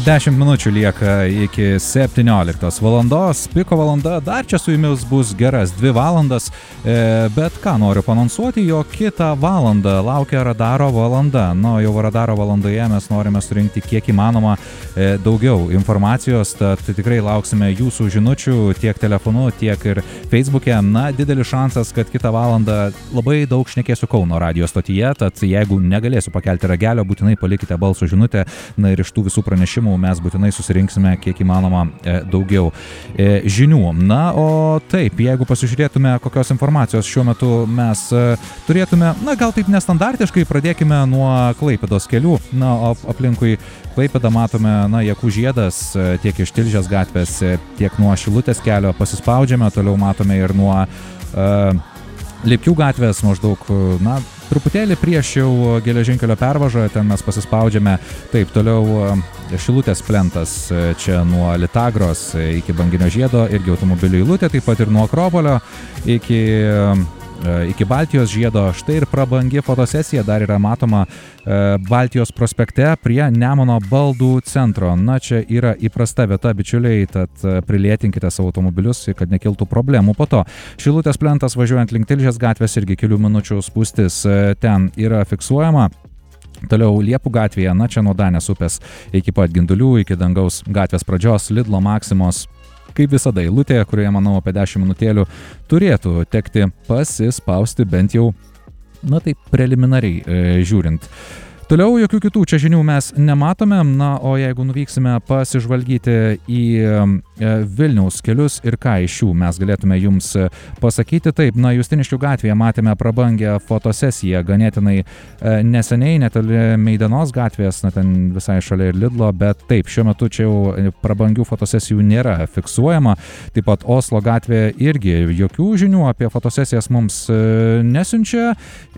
10 minučių lieka iki 17 valandos. Piko valanda dar čia su jumis bus geras 2 valandas, bet ką noriu panonsuoti, jog kitą valandą laukia Radaro valanda. Jau Radaro valandoje mes norime surinkti kiek įmanoma daugiau informacijos, tad tikrai lauksime jūsų žinučių tiek telefonu, tiek ir Facebook'e. Didelis šansas, kad kitą valandą labai daug šnekėsiu Kauno radijo stotyje, tad jeigu negalėsiu pakelti ragelio, būtinai palikite balso žinutę, ir iš tų visų pranešimų mes būtinai susirinksime kiek įmanoma daugiau žinių. O taip, jeigu pasižiūrėtume, kokios informacijos šiuo metu mes turėtume, gal taip nestandartiškai, pradėkime nuo Klaipėdos kelių. O aplinkui Klaipėdą matome, Jakų žiedas tiek iš Tilžės gatvės, tiek nuo Šilutės kelio pasispaudžiame, toliau matome ir nuo Lipkių gatvės maždaug, truputėlį prieš jau geležinkelio pervažą, ten mes pasispaudžiame, taip, toliau Šilutės plentas čia nuo Litagros iki Banginio žiedo, irgi automobilių eilutė, taip pat ir nuo Akropolio iki Baltijos žiedo. Štai ir prabangi fotosesija dar yra matoma Baltijos prospekte prie Nemuno baldų centro. Čia yra įprasta vieta, bičiuliai, tad prilietinkite savo automobilius, kad nekiltų problemų. Po to Šilutės plentas važiuojant link Tilžės gatvės, irgi kelių minučių spūstis ten yra fiksuojama. Toliau Liepų gatvėje, čia nuo Danės upės iki pat Gindulių, iki Dangaus gatvės pradžios, Lidlo, Maksimos. Kaip visada eilutė, kurioje, manau, apie 10 minutėlių turėtų tekti pasispausti bent jau, taip preliminariai žiūrint. Toliau jokių kitų čia žinių mes nematome, o jeigu nuvyksime pasižvalgyti į Vilniaus kelius ir ką iš jų mes galėtume jums pasakyti, taip, Justiniškių gatvėje matėme prabangę fotosesiją ganėtinai neseniai, netoli Meidanos gatvės, ten visai šalia ir Lidlo, bet taip, šiuo metu čia jau prabangių fotosesijų nėra fiksuojama. Taip pat Oslo gatvėje irgi jokių žinių apie fotosesijas mums nesiunčia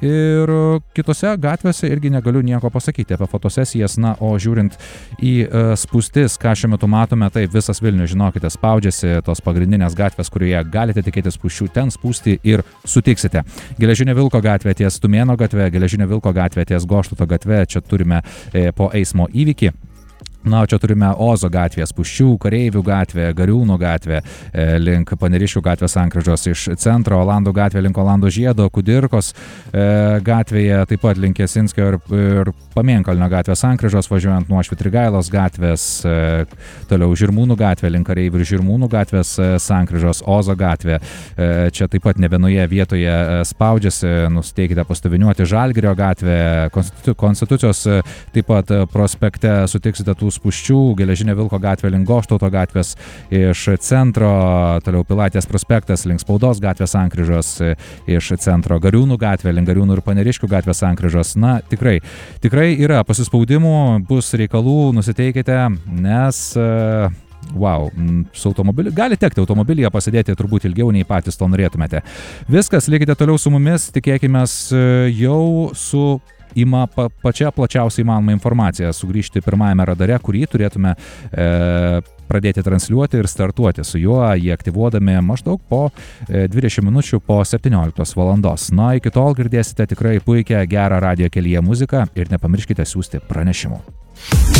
ir kitose gatvėse irgi negaliu nieko pasakyti apie fotosesijas. O žiūrint į spūstis, ką šiuo metu matome, taip, visas Vilnius, žinokite, spaudžiasi tos pagrindinės gatvės, kurioje galite tikėtis spūsčių, ten spūsti ir sutiksite. Geležinio Vilko gatvė ties Tumėno gatve, Geležinio Vilko gatvė ties Goštauto gatve, čia turime po eismo įvykį. Čia turime Ozo gatvė, Spūsčių, Kareivių gatvė, Gariūnų gatvė, link Paneriškių gatvės sankryžos iš centro, Olandų gatvė link Olandų žiedo, Kudirkos gatvėje, taip pat link Jasinskio ir Pamėnkalnio gatvės sankryžos, važiuojant nuo Švitrigailos gatvės, toliau Žirmūnų gatvė link Kareivių ir Žirmūnų gatvės sankryžos, Ozo gatvė. Čia taip pat ne vienoje vietoje spaudžiasi, nusteikite pastoviniuoti Žalgirio gatvę, Konstitucijos taip pat prospekte sutiksite tų spūsčių, Geležinio Vilko gatvė link Goštauto gatvės iš centro, toliau Pilaitės prospektas link Spaudos gatvės sankryžos iš centro, Gariūnų gatvė link Gariūnų ir Paneriškių gatvės sankryžos. Tikrai yra pasispaudimų, bus reikalų, nusiteikite, nes su automobiliu, gali tekti automobilyje pasėdėti turbūt ilgiau nei patys to norėtumėte. Viskas, likite toliau su mumis, tikėkimės jau su pačia plačiausiai įmanoma informacija sugrįžti pirmajame radare, kurį turėtume pradėti transliuoti ir startuoti su juo, jį aktyvuodami maždaug po 20 minučių po 17 valandos. Iki tol girdėsite tikrai puikią, gerą radijo kelyje muziką ir nepamirškite siųsti pranešimų.